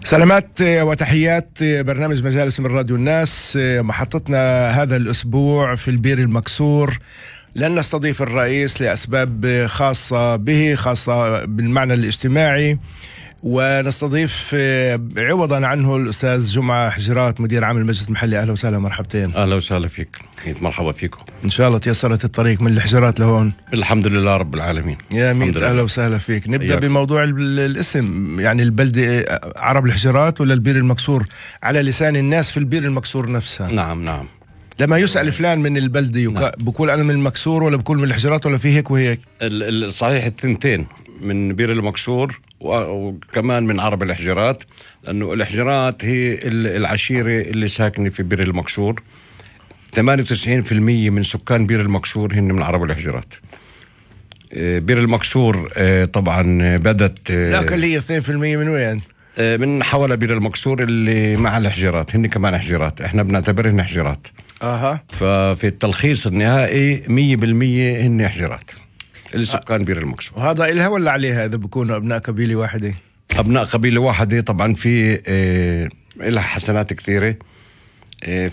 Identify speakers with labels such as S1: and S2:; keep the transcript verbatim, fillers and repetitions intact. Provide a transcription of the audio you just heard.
S1: سلامات وتحيات برنامج مجالس من راديو الناس. محطتنا هذا الأسبوع في البير المكسور، لن نستضيف الرئيس لأسباب خاصة به، خاصة بالمعنى الاجتماعي، ونستضيف عوضا عنه الأستاذ جمعة حجرات مدير عام المجلس المحلي. أهلا وسهلا، مرحبتين.
S2: أهلا وسهلا فيك، مرحبا فيكم.
S1: إن شاء الله تيسرت الطريق من الحجرات لهون.
S2: الحمد لله رب العالمين.
S1: يا ميت أهلا وسهلا فيك. نبدأ أياك. بموضوع الاسم، يعني البلدة عرب الحجرات ولا البير المكسور على لسان الناس في البير المكسور نفسها؟
S2: نعم نعم.
S1: لما يسأل فلان من البلدة يقا... نعم. بقول أنا من المكسور ولا بقول من الحجرات ولا في هيك وهيك؟
S2: الصحيح الثنتين، من بير المكسور وكمان من عرب الحجرات، لأنه الحجرات هي العشيرة اللي ساكنة في بير المكسور. ثمانية وتسعين بالمئة من سكان بير المكسور هن من عرب الحجرات. بير المكسور طبعا بدت
S1: لكن اللي هي اثنين بالمئة من وين؟
S2: من حول بير المكسور اللي مع الحجرات، هن كمان حجرات، احنا بنعتبرهن حجرات.
S1: اها.
S2: ففي التلخيص النهائي مية بالمية هن حجرات اللي سكان بير المكسور.
S1: وهذا إلها ولا عليها إذا بكونوا أبناء قبيلة واحدة؟
S2: أبناء قبيلة واحدة طبعا، في إيه إلها حسنات كثيرة. إيه